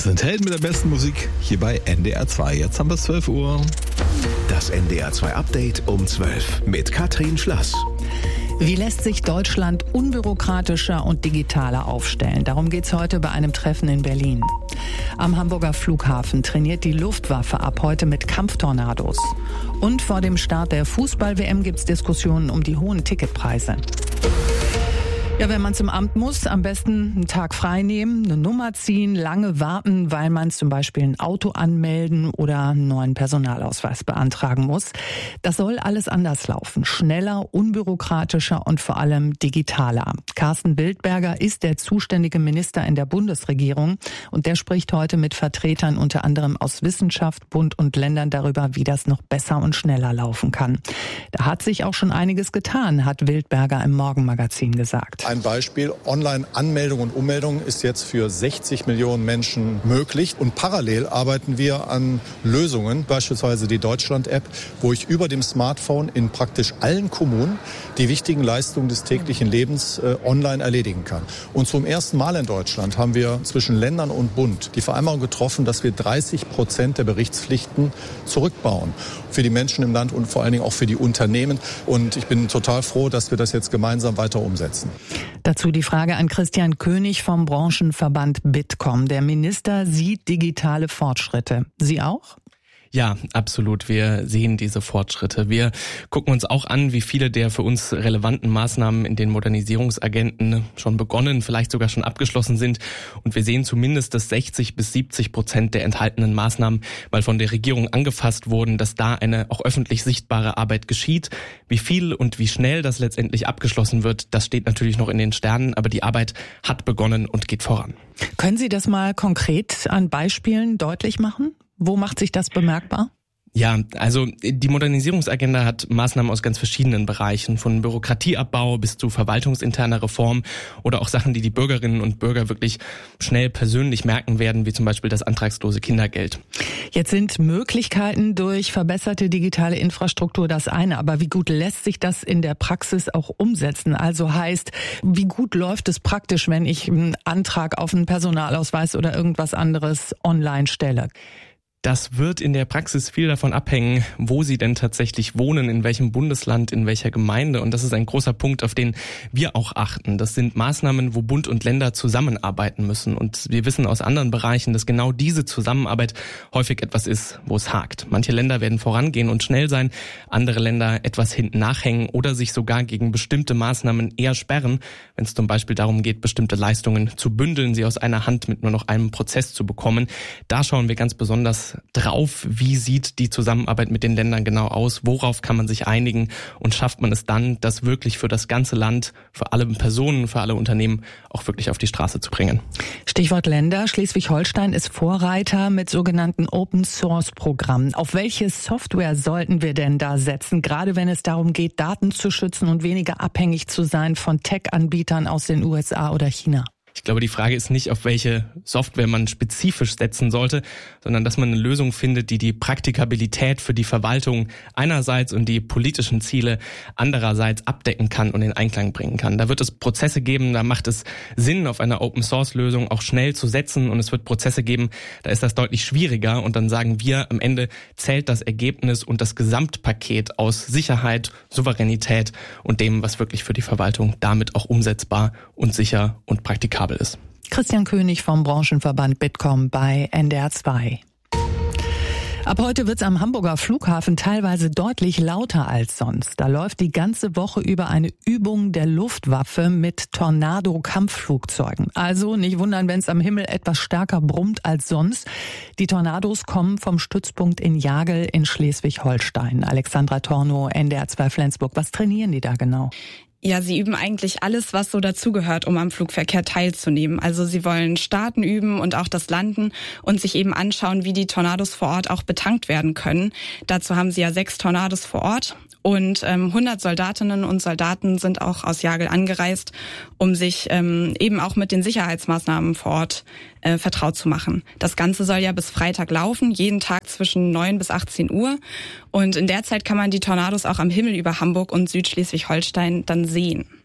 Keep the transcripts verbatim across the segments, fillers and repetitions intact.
sind Helden mit der besten Musik hier bei N D R zwei. Jetzt haben wir es zwölf Uhr. Das N D R zwei Update um zwölf mit Katrin Schlass. Wie lässt sich Deutschland unbürokratischer und digitaler aufstellen? Darum geht es heute bei einem Treffen in Berlin. Am Hamburger Flughafen trainiert die Luftwaffe ab heute mit Kampftornados. Und vor dem Start der Fußball-W M gibt es Diskussionen um die hohen Ticketpreise. Ja, wenn man zum Amt muss, am besten einen Tag frei nehmen, eine Nummer ziehen, lange warten, weil man zum Beispiel ein Auto anmelden oder einen neuen Personalausweis beantragen muss. Das soll alles anders laufen. Schneller, unbürokratischer und vor allem digitaler. Carsten Wildberger ist der zuständige Minister in der Bundesregierung und der spricht heute mit Vertretern unter anderem aus Wissenschaft, Bund und Ländern darüber, wie das noch besser und schneller laufen kann. Da hat sich auch schon einiges getan, hat Wildberger im Morgenmagazin gesagt. Ein Beispiel, Online-Anmeldung und Ummeldung ist jetzt für sechzig Millionen Menschen möglich. Und parallel arbeiten wir an Lösungen, beispielsweise die Deutschland-App, wo ich über dem Smartphone in praktisch allen Kommunen die wichtigen Leistungen des täglichen Lebens äh, online erledigen kann. Und zum ersten Mal in Deutschland haben wir zwischen Ländern und Bund die Vereinbarung getroffen, dass wir dreißig Prozent der Berichtspflichten zurückbauen. Für die Menschen im Land und vor allen Dingen auch für die Unternehmen. Und ich bin total froh, dass wir das jetzt gemeinsam weiter umsetzen. Dazu die Frage an Christian König vom Branchenverband Bitkom. Der Minister sieht digitale Fortschritte. Sie auch? Ja, absolut. Wir sehen diese Fortschritte. Wir gucken uns auch an, wie viele der für uns relevanten Maßnahmen in den Modernisierungsagenten schon begonnen, vielleicht sogar schon abgeschlossen sind. Und wir sehen zumindest, dass sechzig bis siebzig Prozent der enthaltenen Maßnahmen mal von der Regierung angefasst wurden, dass da eine auch öffentlich sichtbare Arbeit geschieht. Wie viel und wie schnell das letztendlich abgeschlossen wird, das steht natürlich noch in den Sternen, aber die Arbeit hat begonnen und geht voran. Können Sie das mal konkret an Beispielen deutlich machen? Wo macht sich das bemerkbar? Ja, also die Modernisierungsagenda hat Maßnahmen aus ganz verschiedenen Bereichen, von Bürokratieabbau bis zu verwaltungsinterner Reform oder auch Sachen, die die Bürgerinnen und Bürger wirklich schnell persönlich merken werden, wie zum Beispiel das antragslose Kindergeld. Jetzt sind Möglichkeiten durch verbesserte digitale Infrastruktur das eine, aber wie gut lässt sich das in der Praxis auch umsetzen? Also heißt, wie gut läuft es praktisch, wenn ich einen Antrag auf einen Personalausweis oder irgendwas anderes online stelle? Das wird in der Praxis viel davon abhängen, wo Sie denn tatsächlich wohnen, in welchem Bundesland, in welcher Gemeinde. Und das ist ein großer Punkt, auf den wir auch achten. Das sind Maßnahmen, wo Bund und Länder zusammenarbeiten müssen. Und wir wissen aus anderen Bereichen, dass genau diese Zusammenarbeit häufig etwas ist, wo es hakt. Manche Länder werden vorangehen und schnell sein, andere Länder etwas hinten nachhängen oder sich sogar gegen bestimmte Maßnahmen eher sperren, wenn es zum Beispiel darum geht, bestimmte Leistungen zu bündeln, sie aus einer Hand mit nur noch einem Prozess zu bekommen. Da schauen wir ganz besonders drauf, wie sieht die Zusammenarbeit mit den Ländern genau aus, worauf kann man sich einigen und schafft man es dann, das wirklich für das ganze Land, für alle Personen, für alle Unternehmen auch wirklich auf die Straße zu bringen. Stichwort Länder. Schleswig-Holstein ist Vorreiter mit sogenannten Open-Source-Programmen. Auf welche Software sollten wir denn da setzen, gerade wenn es darum geht, Daten zu schützen und weniger abhängig zu sein von Tech-Anbietern aus den U S A oder China? Ich glaube, die Frage ist nicht, auf welche Software man spezifisch setzen sollte, sondern dass man eine Lösung findet, die die Praktikabilität für die Verwaltung einerseits und die politischen Ziele andererseits abdecken kann und in Einklang bringen kann. Da wird es Prozesse geben, da macht es Sinn, auf einer Open-Source-Lösung auch schnell zu setzen, und es wird Prozesse geben, da ist das deutlich schwieriger, und dann sagen wir, am Ende zählt das Ergebnis und das Gesamtpaket aus Sicherheit, Souveränität und dem, was wirklich für die Verwaltung damit auch umsetzbar und sicher und praktikabel ist. Christian König vom Branchenverband Bitkom bei N D R zwei. Ab heute wird es am Hamburger Flughafen teilweise deutlich lauter als sonst. Da läuft die ganze Woche über eine Übung der Luftwaffe mit Tornado-Kampfflugzeugen. Also nicht wundern, wenn es am Himmel etwas stärker brummt als sonst. Die Tornados kommen vom Stützpunkt in Jagel in Schleswig-Holstein. Alexandra Tornow, N D R zwei Flensburg. Was trainieren die da genau? Ja, sie üben eigentlich alles, was so dazugehört, um am Flugverkehr teilzunehmen. Also sie wollen Starten üben und auch das Landen und sich eben anschauen, wie die Tornados vor Ort auch betankt werden können. Dazu haben sie ja sechs Tornados vor Ort. Und ähm, hundert Soldatinnen und Soldaten sind auch aus Jagel angereist, um sich ähm, eben auch mit den Sicherheitsmaßnahmen vor Ort äh, vertraut zu machen. Das Ganze soll ja bis Freitag laufen, jeden Tag zwischen neun bis achtzehn Uhr. Und in der Zeit kann man die Tornados auch am Himmel über Hamburg und Südschleswig-Holstein dann sehen.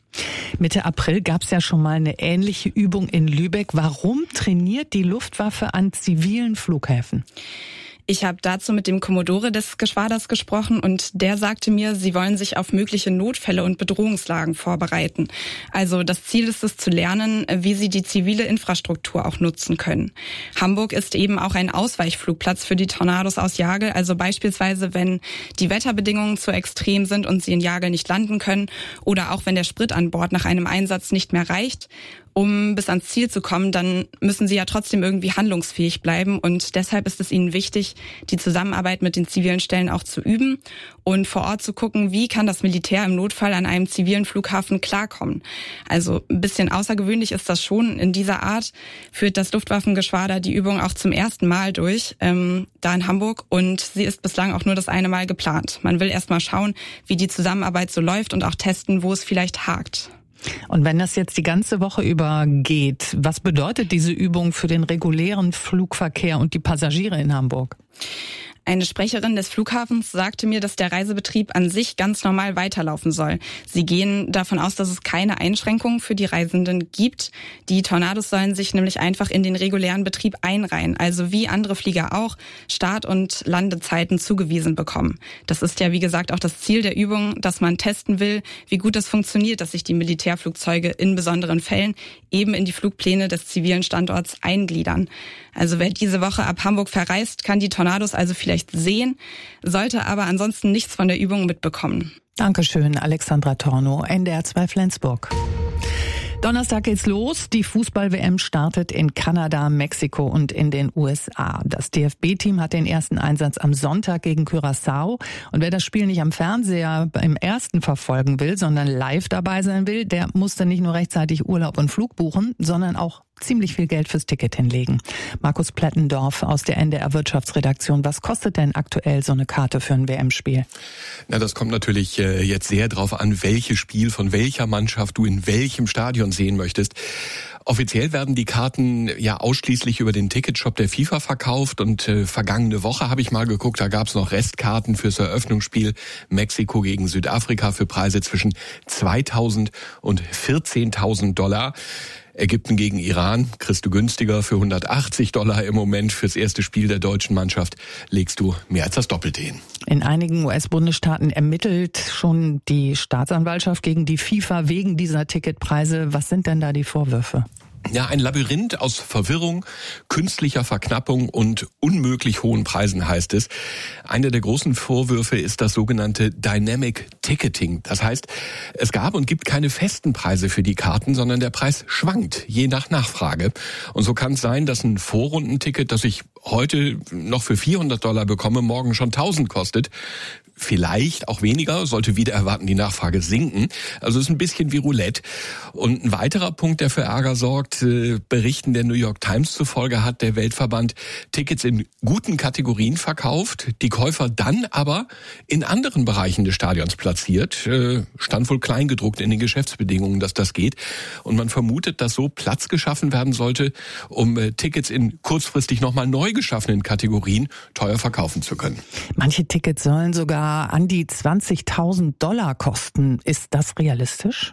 Mitte April gab es ja schon mal eine ähnliche Übung in Lübeck. Warum trainiert die Luftwaffe an zivilen Flughäfen? Ich habe dazu mit dem Kommodore des Geschwaders gesprochen und der sagte mir, sie wollen sich auf mögliche Notfälle und Bedrohungslagen vorbereiten. Also das Ziel ist es zu lernen, wie sie die zivile Infrastruktur auch nutzen können. Hamburg ist eben auch ein Ausweichflugplatz für die Tornados aus Jagel. Also beispielsweise, wenn die Wetterbedingungen zu extrem sind und sie in Jagel nicht landen können oder auch wenn der Sprit an Bord nach einem Einsatz nicht mehr reicht. Um bis ans Ziel zu kommen, dann müssen sie ja trotzdem irgendwie handlungsfähig bleiben und deshalb ist es ihnen wichtig, die Zusammenarbeit mit den zivilen Stellen auch zu üben und vor Ort zu gucken, wie kann das Militär im Notfall an einem zivilen Flughafen klarkommen. Also ein bisschen außergewöhnlich ist das schon. In dieser Art führt das Luftwaffengeschwader die Übung auch zum ersten Mal durch, ähm, da in Hamburg und sie ist bislang auch nur das eine Mal geplant. Man will erst mal schauen, wie die Zusammenarbeit so läuft und auch testen, wo es vielleicht hakt. Und wenn das jetzt die ganze Woche über geht, was bedeutet diese Übung für den regulären Flugverkehr und die Passagiere in Hamburg? Eine Sprecherin des Flughafens sagte mir, dass der Reisebetrieb an sich ganz normal weiterlaufen soll. Sie gehen davon aus, dass es keine Einschränkungen für die Reisenden gibt. Die Tornados sollen sich nämlich einfach in den regulären Betrieb einreihen, also wie andere Flieger auch Start- und Landezeiten zugewiesen bekommen. Das ist ja, wie gesagt, auch das Ziel der Übung, dass man testen will, wie gut das funktioniert, dass sich die Militärflugzeuge in besonderen Fällen eben in die Flugpläne des zivilen Standorts eingliedern. Also wer diese Woche ab Hamburg verreist, kann die Tornados also vielleicht sehen, sollte aber ansonsten nichts von der Übung mitbekommen. Dankeschön, Alexandra Tornow, N D R zwei Flensburg. Donnerstag geht's los. Die Fußball-W M startet in Kanada, Mexiko und in den U S A. Das D F B-Team hat den ersten Einsatz am Sonntag gegen Curaçao. Und wer das Spiel nicht am Fernseher im ersten verfolgen will, sondern live dabei sein will, der muss dann nicht nur rechtzeitig Urlaub und Flug buchen, sondern auch ziemlich viel Geld fürs Ticket hinlegen. Markus Plattendorf aus der N D R Wirtschaftsredaktion. Was kostet denn aktuell so eine Karte für ein W M-Spiel? Na, das kommt natürlich äh, jetzt sehr drauf an, welches Spiel von welcher Mannschaft du in welchem Stadion sehen möchtest. Offiziell werden die Karten ja ausschließlich über den Ticketshop der FIFA verkauft und äh, vergangene Woche habe ich mal geguckt, da gab es noch Restkarten fürs Eröffnungsspiel Mexiko gegen Südafrika für Preise zwischen zweitausend und vierzehntausend Dollar. Ägypten gegen Iran kriegst du günstiger für hundertachtzig Dollar im Moment. Fürs erste Spiel der deutschen Mannschaft legst du mehr als das Doppelte hin. In einigen U S-Bundesstaaten ermittelt schon die Staatsanwaltschaft gegen die FIFA wegen dieser Ticketpreise. Was sind denn da die Vorwürfe? Ja, ein Labyrinth aus Verwirrung, künstlicher Verknappung und unmöglich hohen Preisen heißt es. Einer der großen Vorwürfe ist das sogenannte Dynamic Ticketing. Das heißt, es gab und gibt keine festen Preise für die Karten, sondern der Preis schwankt, je nach Nachfrage. Und so kann es sein, dass ein Vorrundenticket, das ich heute noch für vierhundert Dollar bekomme, morgen schon tausend kostet. Vielleicht auch weniger, sollte wieder erwarten die Nachfrage sinken. Also es ist ein bisschen wie Roulette. Und ein weiterer Punkt, der für Ärger sorgt, äh, Berichten der New York Times zufolge hat der Weltverband Tickets in guten Kategorien verkauft, die Käufer dann aber in anderen Bereichen des Stadions platziert. Äh, stand wohl kleingedruckt in den Geschäftsbedingungen, dass das geht. Und man vermutet, dass so Platz geschaffen werden sollte, um äh, Tickets in kurzfristig nochmal neu geschaffenen Kategorien teuer verkaufen zu können. Manche Tickets sollen sogar an die zwanzigtausend Dollar kosten. Ist das realistisch?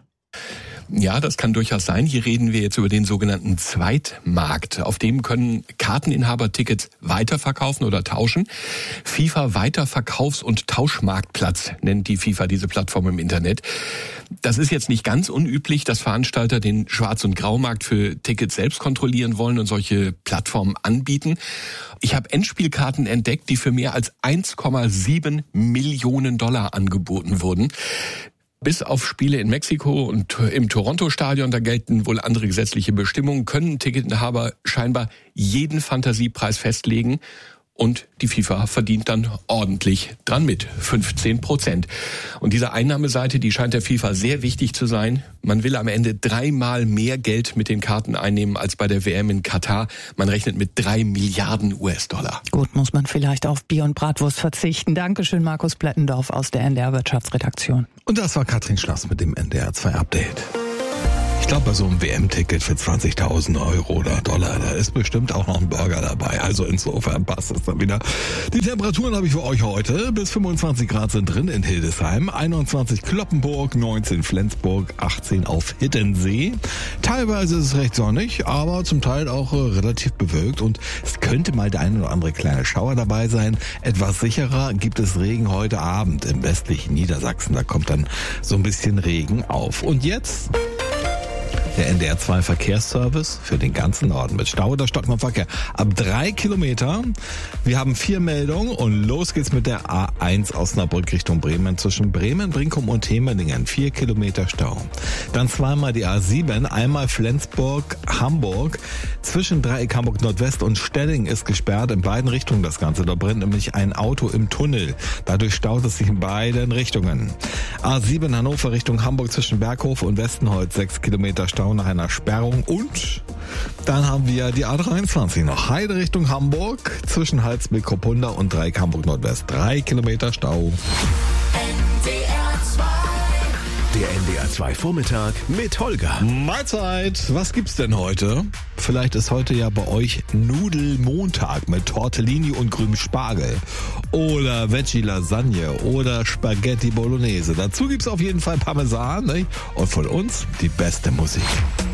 Ja, das kann durchaus sein. Hier reden wir jetzt über den sogenannten Zweitmarkt. Auf dem können Karteninhaber Tickets weiterverkaufen oder tauschen. FIFA Weiterverkaufs- und Tauschmarktplatz nennt die FIFA diese Plattform im Internet. Das ist jetzt nicht ganz unüblich, dass Veranstalter den Schwarz- und Graumarkt für Tickets selbst kontrollieren wollen und solche Plattformen anbieten. Ich habe Endspielkarten entdeckt, die für mehr als eins Komma sieben Millionen Dollar angeboten wurden. Bis auf Spiele in Mexiko und im Toronto-Stadion, da gelten wohl andere gesetzliche Bestimmungen, können Ticketinhaber scheinbar jeden Fantasiepreis festlegen. Und die FIFA verdient dann ordentlich dran mit, fünfzehn Prozent. Und diese Einnahmeseite, die scheint der FIFA sehr wichtig zu sein. Man will am Ende dreimal mehr Geld mit den Karten einnehmen als bei der W M in Katar. Man rechnet mit drei Milliarden U S-Dollar. Gut, muss man vielleicht auf Bier und Bratwurst verzichten. Dankeschön, Markus Plattendorf aus der N D R Wirtschaftsredaktion. Und das war Katrin Schlass mit dem N D R zwei Update. Ich glaube, bei so einem W M-Ticket für zwanzigtausend Euro oder Dollar, da ist bestimmt auch noch ein Burger dabei. Also insofern passt es dann wieder. Die Temperaturen habe ich für euch heute. Bis fünfundzwanzig Grad sind drin in Hildesheim, einundzwanzig Cloppenburg, neunzehn Flensburg, achtzehn auf Hiddensee. Teilweise ist es recht sonnig, aber zum Teil auch äh, relativ bewölkt und es könnte mal der ein oder andere kleine Schauer dabei sein. Etwas sicherer gibt es Regen heute Abend im westlichen Niedersachsen. Da kommt dann so ein bisschen Regen auf. Und jetzt der N D R zwei Verkehrsservice für den ganzen Norden mit Stau oder stockendem Verkehr. Ab drei Kilometer. Wir haben vier Meldungen und los geht's mit der A eins Osnabrück Richtung Bremen zwischen Bremen, Brinkum und Hemelingen. Vier Kilometer Stau. Dann zweimal die A sieben, einmal Flensburg, Hamburg. Zwischen Dreieck Hamburg Nordwest und Stelling ist gesperrt in beiden Richtungen das Ganze. Da brennt nämlich ein Auto im Tunnel. Dadurch staut es sich in beiden Richtungen. A sieben Hannover Richtung Hamburg zwischen Berghof und Westenholz. Sechs Kilometer Stau nach einer Sperrung und dann haben wir die A dreiundzwanzig noch. Heide Richtung Hamburg zwischen Halsweg-Kopunda und Dreieck Hamburg Nordwest. Drei Kilometer Stau. Der N D R zwei Vormittag mit Holger. Mahlzeit. Was gibt's denn heute? Vielleicht ist heute ja bei euch Nudelmontag mit Tortellini und grünem Spargel. Oder Veggie Lasagne oder Spaghetti Bolognese. Dazu gibt's auf jeden Fall Parmesan, ne? Und von uns die beste Musik.